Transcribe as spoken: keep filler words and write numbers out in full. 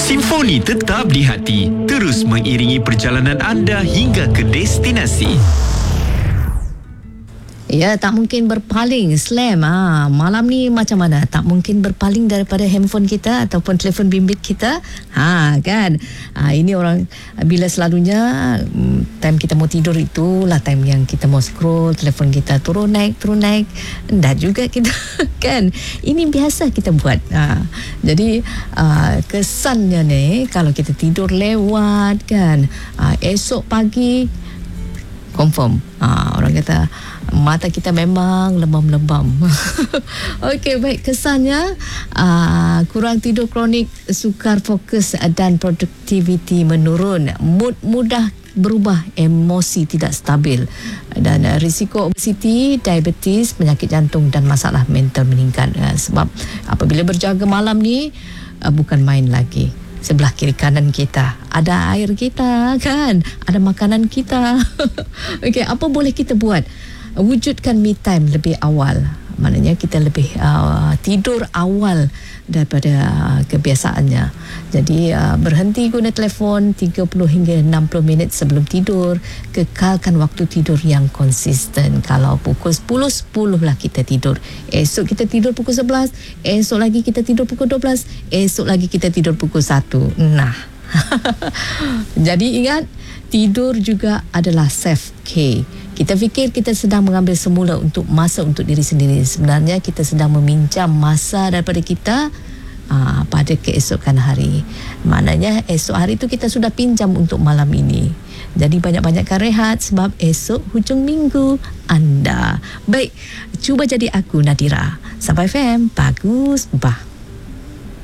Simfoni tetap di hati, terus mengiringi perjalanan anda hingga ke destinasi. Ya, tak mungkin berpaling. Slam, ah, malam ni macam mana? Tak mungkin berpaling daripada handphone kita ataupun telefon bimbit kita. Ha, kan? Ha, ini orang, bila selalunya time kita mau tidur itulah time yang kita mau scroll, telefon kita turun naik, turun naik. Dah juga kita, kan? Ini biasa kita buat. Ha, jadi, uh, kesannya ni, kalau kita tidur lewat, kan? Uh, esok pagi, confirm. Ha, orang kata, mata kita memang lebam-lebam. Okey, baik. Kesannya uh, kurang tidur kronik, sukar fokus dan produktiviti menurun, mood mudah berubah, emosi tidak stabil, dan uh, risiko obesiti, diabetes, penyakit jantung dan masalah mental meningkat. Uh, sebab apabila berjaga malam ni uh, bukan main lagi. Sebelah kiri kanan kita ada air kita, kan? Ada makanan kita. Okey, apa boleh kita buat? Wujudkan me time lebih awal. Maknanya kita lebih uh, tidur awal daripada uh, kebiasaannya. Jadi uh, berhenti guna telefon tiga puluh hingga enam puluh minit sebelum tidur. Kekalkan waktu tidur yang konsisten. Kalau pukul sepuluh, sepuluh lah kita tidur. Esok kita tidur pukul sebelas. Esok lagi kita tidur pukul dua belas. Esok lagi kita tidur pukul satu. Nah. Jadi ingat, tidur juga adalah self-care. Kita fikir kita sedang mengambil semula untuk masa untuk diri sendiri. Sebenarnya kita sedang meminjam masa daripada kita aa, pada keesokan hari. Maknanya esok hari itu kita sudah pinjam untuk malam ini. Jadi banyak-banyakkan rehat sebab esok hujung minggu anda. Baik, cuba jadi aku, Nadira. Sampai F M, bagus, bah.